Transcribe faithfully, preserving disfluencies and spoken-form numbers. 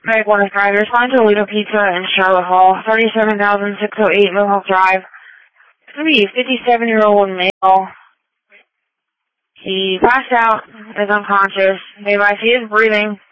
Meg one is driver. Respond to Lido Pizza in Charlotte Hall, thirty-seven thousand six hundred eight Mohawk Drive. It's going to be a fifty-seven-year-old male. He passed out, is unconscious. They advise he is breathing.